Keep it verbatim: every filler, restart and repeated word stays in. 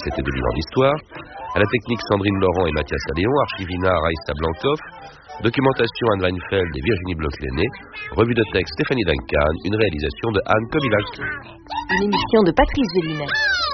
C'était deux mille ans d'histoire. À la technique, Sandrine Laurent et Mathias Alléon. Archivina, Raïssa Blancoff. Documentation, Anne Weinfeld et Virginie Bloch-Lenné. Revue de texte, Stéphanie Duncan. Une réalisation de Anne Kobilac. Une émission de Patrice Gélinet.